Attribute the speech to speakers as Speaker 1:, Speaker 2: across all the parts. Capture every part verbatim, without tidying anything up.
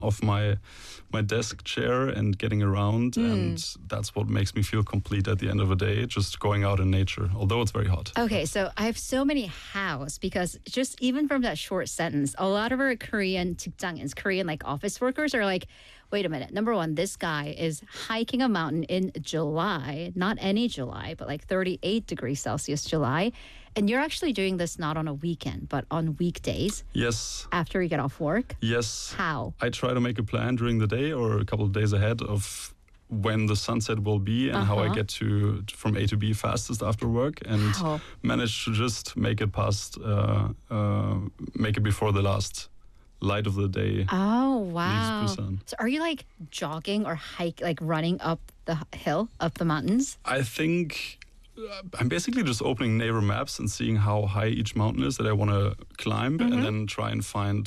Speaker 1: off my my desk chair and getting around, mm. and that's what makes me feel complete at the end of the day, just going out in nature, although it's very hot.
Speaker 2: Okay, so I have so many hows, because just even from that short sentence, a lot of our Korean 직장인s, Korean like office workers are like, wait a minute, number one, this guy is hiking a mountain in July, not any July, but like thirty-eight degrees Celsius July. And you're actually doing this not on a weekend, but on weekdays.
Speaker 1: Yes.
Speaker 2: After you get off work?
Speaker 1: Yes.
Speaker 2: How?
Speaker 1: I try to make a plan during the day or a couple of days ahead of when the sunset will be and uh-huh. how I get to from A to B fastest after work, and wow. manage to just make it past, uh, uh, make it before the last light of the day.
Speaker 2: Oh, wow. So are you like jogging or hike, like running up the hill, up the mountains?
Speaker 1: I think uh, I'm basically just opening neighbor maps and seeing how high each mountain is that I want to climb, mm-hmm. and then try and find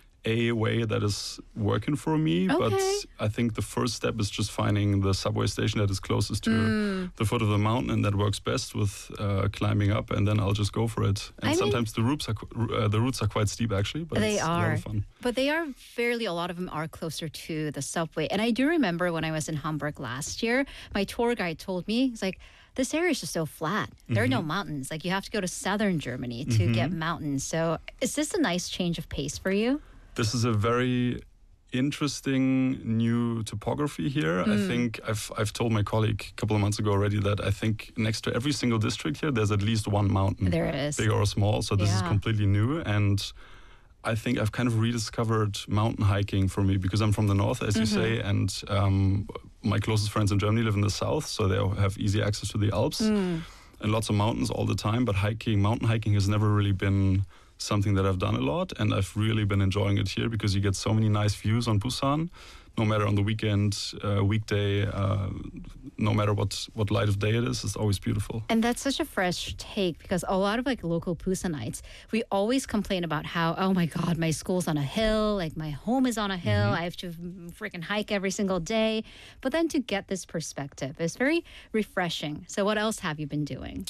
Speaker 1: a way that is working for me.
Speaker 2: Okay.
Speaker 1: But I think the first step is just finding the subway station that is closest to mm. the foot of the mountain and that works best with uh, climbing up, and then I'll just go for it. And I sometimes mean, the routes are uh, the routes are quite steep actually, but
Speaker 2: they
Speaker 1: it's
Speaker 2: are.
Speaker 1: a lot of fun.
Speaker 2: But they are fairly, a lot of them are closer to the subway. And I do remember when I was in Hamburg last year, my tour guide told me, he's like, this area is just so flat. There mm-hmm. are no mountains. Like you have to go to southern Germany to mm-hmm. get mountains. So is this a nice change of pace for you?
Speaker 1: This is a very interesting new topography here. Mm. I think I've I've told my colleague a couple of months ago already that I think next to every single district here, there's at least one mountain.
Speaker 2: There is.
Speaker 1: Big or small. So this yeah. is completely new. And I think I've kind of rediscovered mountain hiking for me, because I'm from the north, as mm-hmm. you say, and um, my closest friends in Germany live in the south, so they have easy access to the Alps mm. and lots of mountains all the time. But hiking, mountain hiking has never really been something that I've done a lot, and I've really been enjoying it here because you get so many nice views on Busan, no matter on the weekend, uh, weekday, uh, no matter what, what light of day it is, it's always beautiful.
Speaker 2: And that's such a fresh take, because a lot of like local Busanites, we always complain about how, oh my God, my school's on a hill, like my home is on a hill, mm-hmm. I have to freaking hike every single day. But then to get this perspective is very refreshing. So what else have you been doing?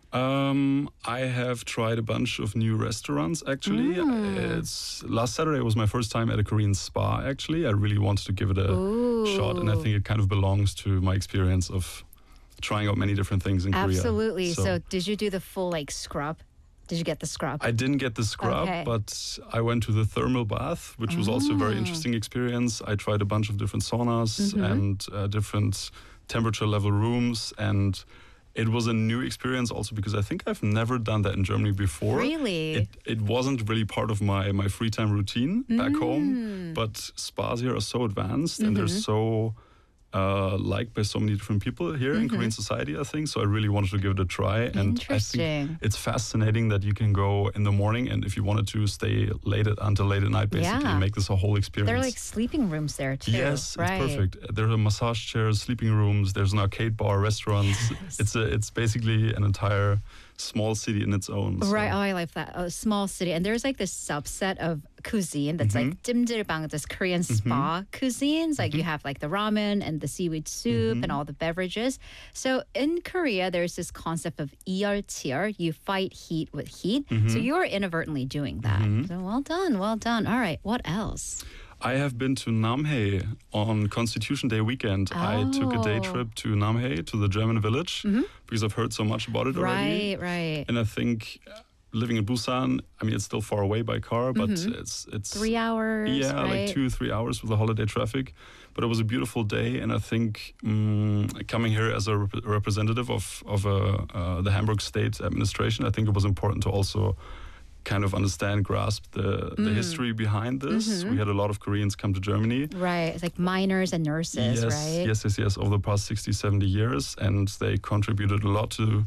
Speaker 1: Um, I have tried a bunch of new restaurants, actually. Mm. It's last Saturday was my first time at a Korean spa, actually. I really wanted to give it a Ooh. shot, and I think it kind of belongs to my experience of trying out many different things in
Speaker 2: Absolutely.
Speaker 1: Korea.
Speaker 2: Absolutely. So, so did you do the full like scrub? Did you get the scrub?
Speaker 1: I didn't get the scrub,
Speaker 2: okay.
Speaker 1: but I went to the thermal bath, which was oh. also a very interesting experience. I tried a bunch of different saunas mm-hmm. and uh, different temperature level rooms, and it was a new experience also because I think I've never done that in Germany before.
Speaker 2: Really?
Speaker 1: It, it wasn't really part of my, my free time routine back
Speaker 2: mm.
Speaker 1: home, but spas here are so advanced mm-hmm. and they're so uh, liked by so many different people here mm-hmm. in Korean society, I think. So I really wanted to give it a try. And I think it's fascinating that you can go in the morning, and if you wanted to stay late at, until late at night, basically,
Speaker 2: yeah.
Speaker 1: make this a whole experience.
Speaker 2: There are like sleeping rooms there too.
Speaker 1: Yes,
Speaker 2: right.
Speaker 1: it's perfect. There are massage chairs, sleeping rooms, there's an arcade bar, restaurants. Yes. It's a, it's basically an entire small city in its own. So.
Speaker 2: Right, oh, I like that. A small city. And there's like this subset of cuisine that's mm-hmm. like dimjilbang, this Korean spa mm-hmm. cuisines. Like mm-hmm. you have like the ramen and the seaweed soup mm-hmm. and all the beverages. So in Korea, there's this concept of 이열치열. You fight heat with heat. Mm-hmm. So you're inadvertently doing that. Mm-hmm. So well done, well done. All right, what else?
Speaker 1: I have been to Namhae on Constitution Day weekend. Oh. I took a day trip to Namhae, to the German village, mm-hmm. because I've heard so much about it already.
Speaker 2: Right, right.
Speaker 1: And I think living in Busan, I mean, it's still far away by car, but mm-hmm. it's... it's
Speaker 2: Three hours,
Speaker 1: Yeah,
Speaker 2: right?
Speaker 1: like two, three hours with the holiday traffic. But it was a beautiful day, and I think um, coming here as a rep- representative of, of uh, uh, the Hamburg state administration, I think it was important to also kind of understand, grasp the, the mm. history behind this. Mm-hmm. We had a lot of Koreans come to Germany.
Speaker 2: Right, it's like miners and nurses,
Speaker 1: yes,
Speaker 2: right?
Speaker 1: Yes, yes, yes, over the past sixty, seventy years, and they contributed a lot to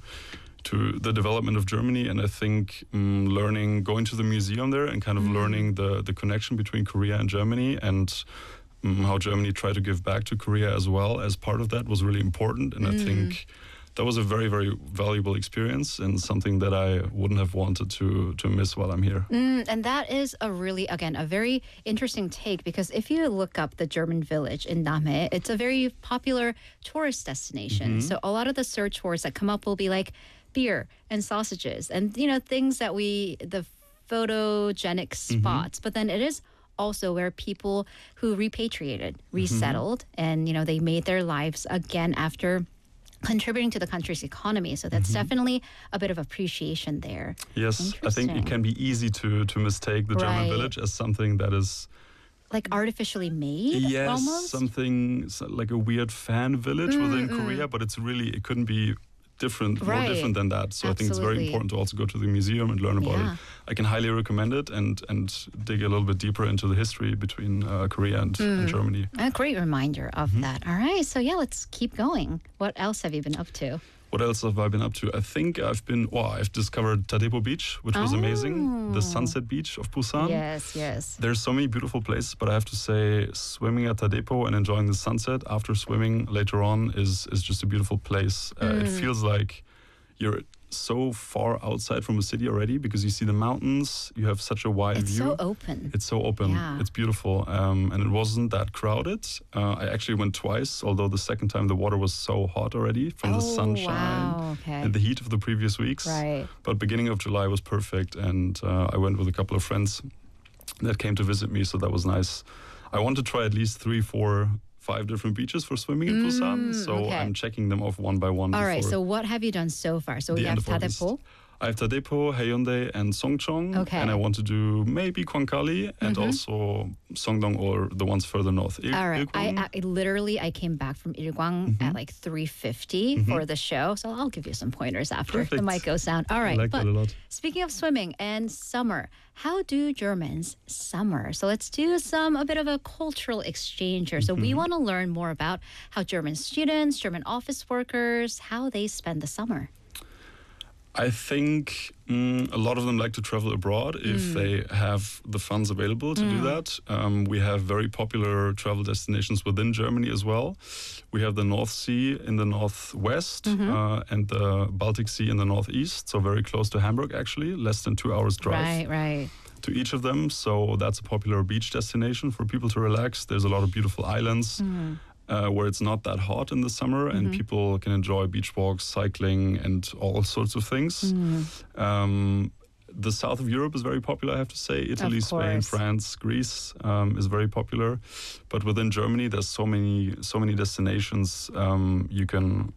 Speaker 1: to the development of Germany. And I think um, learning, going to the museum there and kind of mm. learning the, the connection between Korea and Germany, and um, how Germany tried to give back to Korea as well as part of that was really important. And mm. I think that was a very, very valuable experience and something that I wouldn't have wanted to to miss while I'm here.
Speaker 2: Mm, and that is a really, again, a very interesting take, because if you look up the German village in Namhae, it's a very popular tourist destination. Mm-hmm. So a lot of the search words that come up will be like beer and sausages and, you know, things that we, the photogenic spots. Mm-hmm. But then it is also where people who repatriated, resettled, mm-hmm. and, you know, they made their lives again after contributing to the country's economy. So that's mm-hmm. definitely a bit of appreciation there.
Speaker 1: Yes, I think it can be easy to to mistake the German
Speaker 2: right.
Speaker 1: village as something that is
Speaker 2: like artificially made.
Speaker 1: Yes,
Speaker 2: almost?
Speaker 1: something so like a weird fan village mm, within mm. Korea, but it's really it couldn't be different,
Speaker 2: right.
Speaker 1: more different than that. So
Speaker 2: Absolutely.
Speaker 1: I think it's very important to also go to the museum and learn about
Speaker 2: yeah.
Speaker 1: it. I can highly recommend it and and dig a little bit deeper into the history between uh, Korea and, mm. and Germany.
Speaker 2: A great reminder of
Speaker 1: mm-hmm.
Speaker 2: that. All right, so yeah, let's keep going. What else have you been up to?
Speaker 1: What else have I been up to? I think I've been, well, I've discovered Tadepo Beach, which was
Speaker 2: oh.
Speaker 1: amazing. The sunset beach of Busan.
Speaker 2: Yes, yes.
Speaker 1: There's so many beautiful places, but I have to say swimming at Tadepo and enjoying the sunset after swimming later on is, is just a beautiful place. Uh,
Speaker 2: mm.
Speaker 1: It feels like you're so far outside from the city already because you see the mountains, you have such a wide
Speaker 2: it's
Speaker 1: view.
Speaker 2: It's so open.
Speaker 1: It's so open.
Speaker 2: Yeah.
Speaker 1: It's beautiful. Um, and it wasn't that crowded. Uh, I actually went twice, although the second time the water was so hot already from
Speaker 2: oh,
Speaker 1: the sunshine
Speaker 2: wow. okay.
Speaker 1: and the heat of the previous weeks.
Speaker 2: Right.
Speaker 1: But beginning of July was perfect, and uh, I went with a couple of friends that came to visit me, so that was nice. I want to try at least three, four, five different beaches for swimming in mm, Busan, so
Speaker 2: okay.
Speaker 1: I'm checking them off one by one.
Speaker 2: All right, so what have you done so far? So we have Tadepo.
Speaker 1: I have Tadepo, Haeundae, and Songcheong,
Speaker 2: okay.
Speaker 1: and I want to do maybe Kwangali and mm-hmm. also Songdong or the ones further north. Il-
Speaker 2: All right, I, I literally I came back from Ilgwang mm-hmm. at like three fifty mm-hmm. for the show, so I'll give you some pointers after
Speaker 1: Perfect.
Speaker 2: the mic goes down. All right,
Speaker 1: I like
Speaker 2: but
Speaker 1: that a lot.
Speaker 2: Speaking of swimming and summer, how do Germans summer? So let's do some a bit of a cultural exchange here. So mm-hmm. we want to learn more about how German students, German office workers, how they spend the summer.
Speaker 1: I think mm, a lot of them like to travel abroad if mm. they have the funds available to mm. do that. Um, we have very popular travel destinations within Germany as well. We have the North Sea in the northwest mm-hmm. uh, and the Baltic Sea in the northeast, so very close to Hamburg actually, less than two hours drive.
Speaker 2: Right, right.
Speaker 1: To each of them, so that's a popular beach destination for people to relax. There's a lot of beautiful islands. Mm. Uh, where it's not that hot in the summer and mm-hmm. people can enjoy beach walks, cycling, and all sorts of things. Mm. Um, the south of Europe is very popular, I have to say. Italy, Spain, France, Greece um, is very popular. But within Germany, there's so many, so many destinations um, you can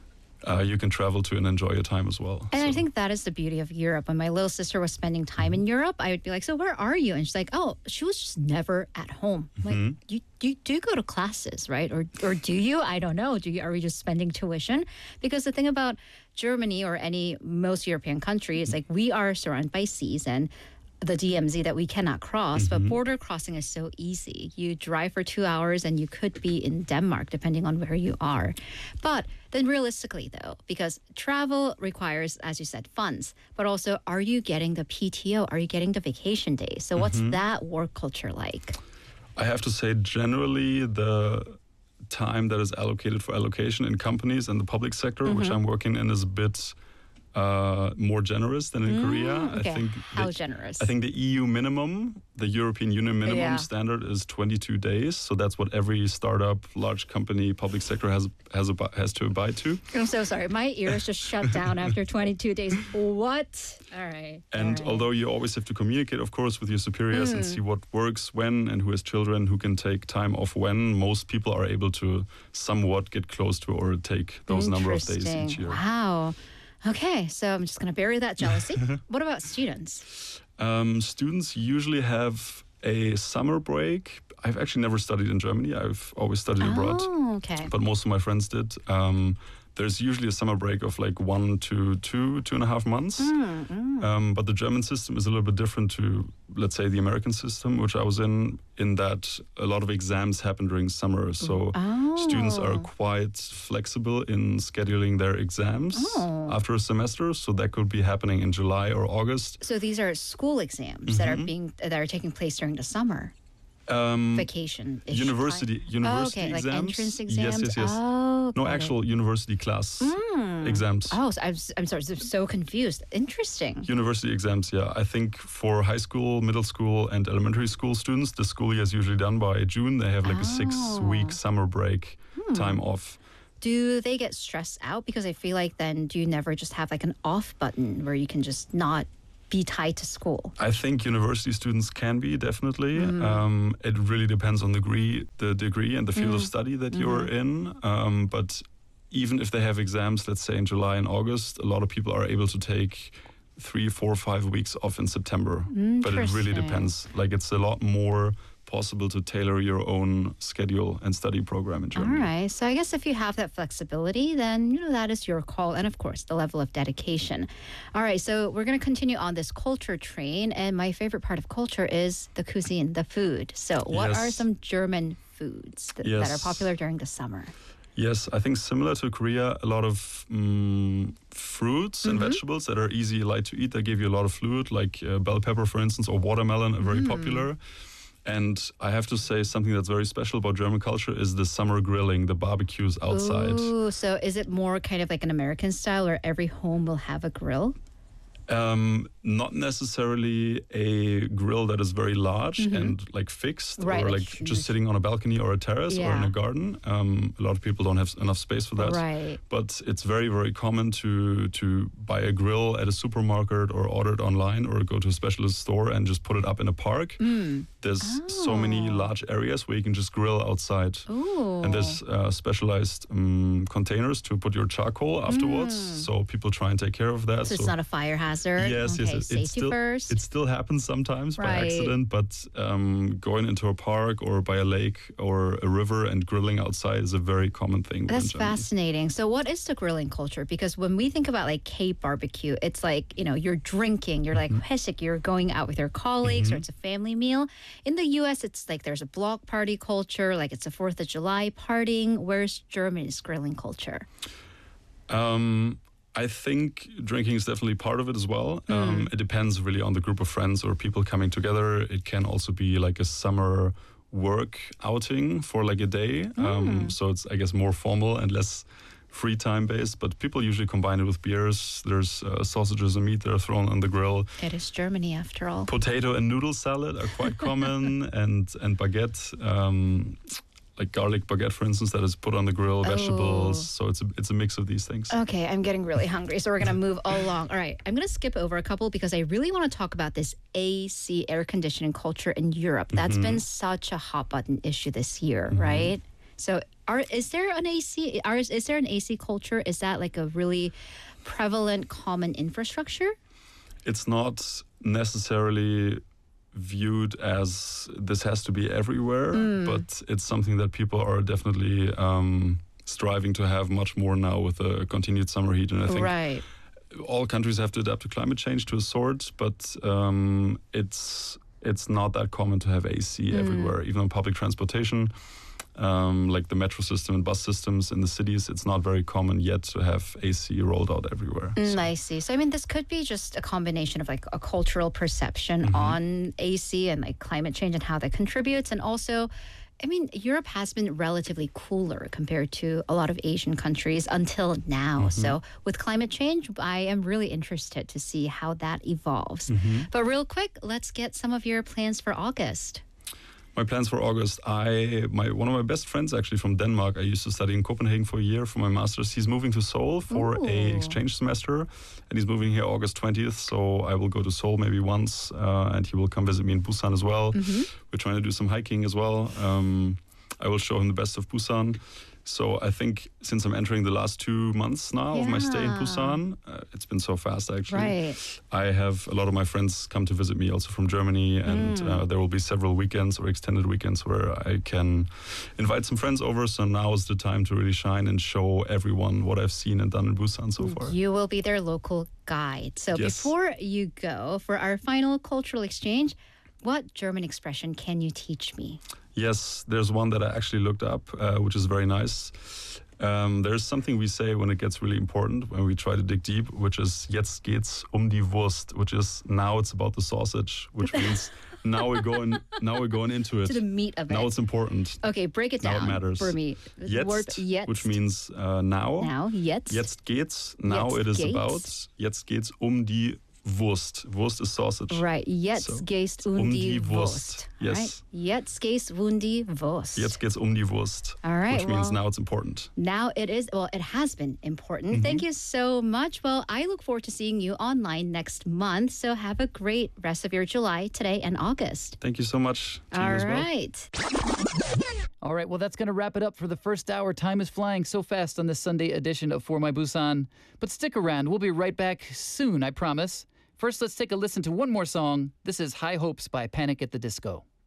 Speaker 1: uh, you can travel to and enjoy your time as well.
Speaker 2: And
Speaker 1: so.
Speaker 2: I think that is the beauty of Europe. When my little sister was spending time in Europe, I would be like, so where are you? And she's like, oh, she was just never at home. I'm
Speaker 1: mm-hmm.
Speaker 2: like, you, you do go to classes, right? Or or do you? I don't know. Do you? Are we just spending tuition? Because the thing about Germany or any, most European countries, like we are surrounded by seas and the D M Z that we cannot cross, mm-hmm. but border crossing is so easy. You drive for two hours and you could be in Denmark, depending on where you are. But then realistically, though, because travel requires, as you said, funds, but also are you getting the P T O? Are you getting the vacation days? So what's mm-hmm. that work culture like?
Speaker 1: I have to say, generally, the time that is allocated for allocation in companies and the public sector, mm-hmm. which I'm working in, is a bit uh, more generous than in
Speaker 2: mm,
Speaker 1: Korea.
Speaker 2: Okay.
Speaker 1: I think
Speaker 2: How
Speaker 1: the,
Speaker 2: generous?
Speaker 1: I think the E U minimum, the European Union minimum
Speaker 2: yeah.
Speaker 1: standard is twenty-two days. So that's what every startup, large company, public sector has has a, has to abide to.
Speaker 2: I'm so sorry. My ears just shut down after twenty-two days. What? All right.
Speaker 1: And
Speaker 2: all right.
Speaker 1: although you always have to communicate, of course, with your superiors mm. and see what works when and who has children, who can take time off when, most people are able to somewhat get close to or take those number of days each year.
Speaker 2: Wow. Okay, so I'm just going to bury that jealousy. What about students?
Speaker 1: Um, students usually have a summer break. I've actually never studied in Germany. I've always studied
Speaker 2: oh,
Speaker 1: abroad.
Speaker 2: Okay.
Speaker 1: But most of my friends did. Um, there's usually a summer break of like one to two, two and a half months.
Speaker 2: Mm, mm.
Speaker 1: Um, but the German system is a little bit different to, let's say, the American system, which I was in, in that a lot of exams happen during summer. So
Speaker 2: oh.
Speaker 1: students are quite flexible in scheduling their exams
Speaker 2: oh.
Speaker 1: after a semester. So that could be happening in July or August.
Speaker 2: So these are school exams mm-hmm. that are being that are taking place during the summer.
Speaker 1: Um,
Speaker 2: Vacation.
Speaker 1: University, university
Speaker 2: oh, okay.
Speaker 1: exams.
Speaker 2: Like entrance exams.
Speaker 1: Yes, yes, yes.
Speaker 2: Oh,
Speaker 1: no, actual it. university class
Speaker 2: mm.
Speaker 1: exams.
Speaker 2: Oh, so I'm, I'm sorry, I'm so confused. Interesting.
Speaker 1: University exams, yeah. I think for high school, middle school, and elementary school students, the school year is usually done by June. They have like oh. a six-week summer break hmm. time off.
Speaker 2: Do they get stressed out? Because I feel like then do you never just have like an off button where you can just not be tied to school?
Speaker 1: I think university students can be, definitely.
Speaker 2: Mm.
Speaker 1: Um, it really depends on the degree, the degree and the field
Speaker 2: Mm.
Speaker 1: of study that
Speaker 2: Mm-hmm.
Speaker 1: you're in. Um, but even if they have exams, let's say in July and August, a lot of people are able to take three, four, five weeks off in September. But it really
Speaker 2: Interesting.
Speaker 1: depends. Like, it's a lot more possible to tailor your own schedule and study program in
Speaker 2: All
Speaker 1: Germany.
Speaker 2: right. So I guess if you have that flexibility, then, you know, that is your call. And of course, the level of dedication. All right. So we're going to continue on this culture train. And my favorite part of culture is the cuisine, the food. So what
Speaker 1: Yes.
Speaker 2: are some German foods that, that are
Speaker 1: Yes.
Speaker 2: popular during the summer?
Speaker 1: Yes, I think similar to Korea, a lot of um, fruits and
Speaker 2: Mhm.
Speaker 1: vegetables that are easy, light to eat, that give you a lot of fluid, like uh, bell pepper, for instance, or watermelon are very
Speaker 2: Mm.
Speaker 1: popular. And I have to say, something that's very special about German culture is the summer grilling, the barbecues outside.
Speaker 2: Ooh, so is it more kind of like an American style where every home will have a grill?
Speaker 1: Um, not necessarily a grill that is very large
Speaker 2: Mhm.
Speaker 1: and like fixed,
Speaker 2: Right,
Speaker 1: or
Speaker 2: like
Speaker 1: like
Speaker 2: huge.
Speaker 1: just sitting on a balcony or a terrace or in
Speaker 2: Yeah.
Speaker 1: a garden. Um, a lot of people don't have enough space for that.
Speaker 2: Right.
Speaker 1: But it's very, very common to to buy a grill at a supermarket or order it online or go to a specialist store and just put it up in a park.
Speaker 2: Mm.
Speaker 1: There's so many
Speaker 2: Oh.
Speaker 1: large areas where you can just grill outside.
Speaker 2: Ooh.
Speaker 1: And there's uh, specialized um, containers to put your charcoal afterwards.
Speaker 2: Mm.
Speaker 1: So people try and take care of that.
Speaker 2: So it's not a fire hazard?
Speaker 1: Yes,
Speaker 2: okay,
Speaker 1: yes, it,
Speaker 2: safety
Speaker 1: it still
Speaker 2: first.
Speaker 1: it still happens sometimes by
Speaker 2: Right.
Speaker 1: accident, but um, going into a park or by a lake or a river and grilling outside is a very common thing. within
Speaker 2: That's
Speaker 1: Germany.
Speaker 2: fascinating. So what is the grilling culture? Because when we think about like Cape barbecue, it's like, you know, you're drinking, you're like
Speaker 1: Mm-hmm.
Speaker 2: 회식, you're going out with your colleagues or it's a family meal. In the U S, it's like there's a block party culture, like it's a fourth of July partying. Where's Germany's grilling culture?
Speaker 1: Um, I think drinking is definitely part of it as well. Um, it depends really on the group of friends or people coming together. It can also be like a summer work outing for like a day. Um, so it's, I guess, more formal and less free time based. But people usually combine it with beers. There's uh, sausages and meat that are thrown on the grill.
Speaker 2: It is Germany after all.
Speaker 1: Potato and noodle salad are quite common, and and baguette. Um, like garlic baguette, for instance, that is put on the grill, vegetables.
Speaker 2: Oh.
Speaker 1: So it's a, it's a mix of these things.
Speaker 2: Okay, I'm getting really hungry, so we're going to move along. All right, I'm going to skip over a couple because I really want to talk about this A C, air conditioning culture in Europe. That's been such a hot button issue this year, right? So are is there an A C, are, is there an A C culture? Is that like a really prevalent common infrastructure?
Speaker 1: It's not necessarily viewed as this has to be everywhere, but it's something that people are definitely um, striving to have much more now with the continued summer heat. And I think
Speaker 2: Right.
Speaker 1: all countries have to adapt to climate change to a sort, but um, it's it's not that common to have A C everywhere, even on public transportation. Um, like the metro system and bus systems in the cities, it's not very common yet to have A C rolled out everywhere.
Speaker 2: Mm, I see. So, I mean, this could be just a combination of like a cultural perception on A C and like climate change and how that contributes. And also, I mean, Europe has been relatively cooler compared to a lot of Asian countries until now. So, with climate change, I am really interested to see how that evolves. But, real quick, let's get some of your plans for August.
Speaker 1: My plans for August, I my one of my best friends actually from Denmark. I used to study in Copenhagen for a year for my master's. He's moving to Seoul for
Speaker 2: Ooh.
Speaker 1: a exchange semester, and he's moving here August twentieth. So I will go to Seoul maybe once, uh, and he will come visit me in Busan as well. We're trying to do some hiking as well. Um, I will show him the best of Busan. So I think since I'm entering the last two months now of my stay in
Speaker 2: Yeah.
Speaker 1: Busan, uh, it's been so fast actually.
Speaker 2: Right.
Speaker 1: I have a lot of my friends come to visit me also from Germany, and uh, there will be several weekends or extended weekends where I can invite some friends over. So now is the time to really shine and show everyone what I've seen and done in Busan so far.
Speaker 2: You will be their local guide. So
Speaker 1: Yes.
Speaker 2: before you go for our final cultural exchange, what German expression can you teach me?
Speaker 1: Yes, there's one that I actually looked up, uh, which is very nice. Um, there's something we say when it gets really important, when we try to dig deep, which is "Jetzt geht's um die Wurst," which is now it's about the sausage, which means now we're going now we're going into it.
Speaker 2: To the meat of it.
Speaker 1: Now it's important.
Speaker 2: Okay, break it
Speaker 1: Now
Speaker 2: down
Speaker 1: it matters.
Speaker 2: for me.
Speaker 1: Jetzt,
Speaker 2: Word jetzt.
Speaker 1: which means uh, now.
Speaker 2: Now, jetzt.
Speaker 1: Jetzt geht's. Now
Speaker 2: Jetzt
Speaker 1: it is
Speaker 2: geht's.
Speaker 1: about. Jetzt geht's um die Wurst. Wurst is sausage.
Speaker 2: Right. Jetzt
Speaker 1: So,
Speaker 2: geht's um,
Speaker 1: um
Speaker 2: die
Speaker 1: die
Speaker 2: Wurst.
Speaker 1: Wurst. Yes.
Speaker 2: Right? Jetzt geht's um die Wurst.
Speaker 1: Jetzt geht's um die Wurst.
Speaker 2: All right,
Speaker 1: Which means
Speaker 2: well-
Speaker 1: now it's important.
Speaker 2: Now it is, well, it has been important. Thank you so much. Well, I look forward to seeing you online next month. So have a great rest of your July, today, and August.
Speaker 1: Thank you so much to you
Speaker 2: All
Speaker 1: as well.
Speaker 2: right.
Speaker 3: All right, well, that's going to wrap it up for the first hour. Time is flying so fast on this Sunday edition of For My Busan. But stick around. We'll be right back soon, I promise. First, let's take a listen to one more song. This is High Hopes by Panic at the Disco.